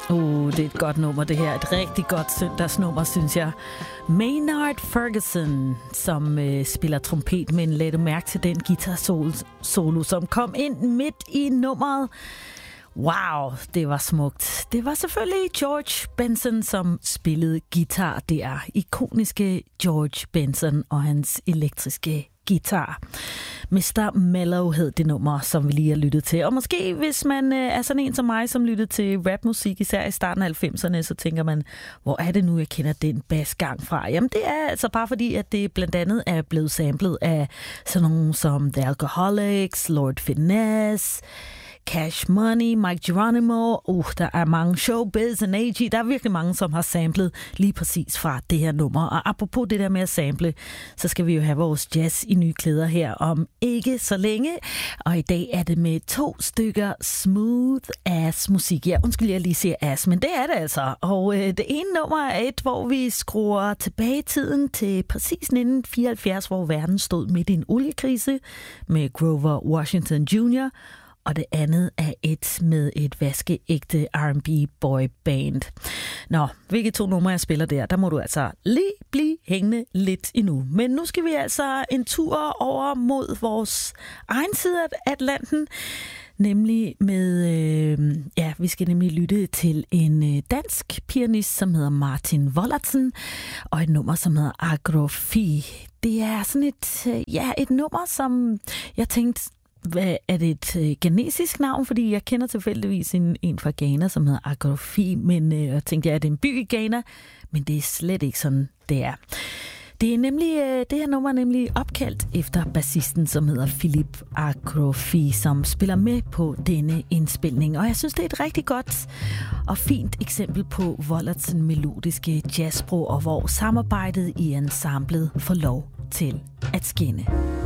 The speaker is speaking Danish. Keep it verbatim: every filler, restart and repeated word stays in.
Uh, det er et godt nummer, det her. Et rigtig godt søndagsnummer, synes jeg. Maynard Ferguson, som øh, spiller trompet, men lad du mærke til den guitar-solo, som kom ind midt i nummeret. Wow, det var smukt. Det var selvfølgelig George Benson, som spillede guitar. Det er ikoniske George Benson og hans elektriske guitar. mister Mellow hed det nummer, som vi lige har lyttet til. Og måske hvis man øh, er sådan en som mig, som lyttede til rapmusik, især i starten af halvfemserne, så tænker man, hvor er det nu, jeg kender den basgang fra? Jamen det er altså bare fordi, at det blandt andet er blevet samlet af sådan nogle som The Alcoholics, Lord Finesse, Cash Money, Mike Geronimo, uh, der er mange, Showbiz and A G, der er virkelig mange, som har samlet lige præcis fra det her nummer. Og apropos det der med at sample, så skal vi jo have vores jazz i nye klæder her om ikke så længe. Og i dag er det med to stykker smooth ass musik. Ja, undskyld, jeg lige siger ass, men det er det altså. Og øh, det ene nummer er et, hvor vi skruer tilbage i tiden til præcis nitten fireoghalvfjerds, hvor verden stod midt i en oliekrise med Grover Washington junior Og det andet er et med et vaskeægte R and B boyband. Nå, hvilke to numre jeg spiller der, der må du altså lige blive hængende lidt endnu. Men nu skal vi altså en tur over mod vores egen side af Atlanten. Nemlig med, øh, ja, vi skal nemlig lytte til en øh, dansk pianist, som hedder Martin Wollertsen, og et nummer, som hedder Agrofi. Det er sådan et, øh, ja, et nummer, som jeg tænkte, hvad, er det et øh, ghanesisk navn? Fordi jeg kender tilfældigvis en, en fra Ghana, som hedder Agrofi, men øh, jeg tænkte, ja, det er en by i Ghana, men det er slet ikke sådan, det er. Det er nemlig, øh, det her nummer er nemlig opkaldt efter bassisten, som hedder Philip Agrofi, som spiller med på denne indspilning. Og jeg synes, det er et rigtig godt og fint eksempel på Wollertsen melodiske jazzsprog, og hvor samarbejdet i ensemblet får lov til at skinne.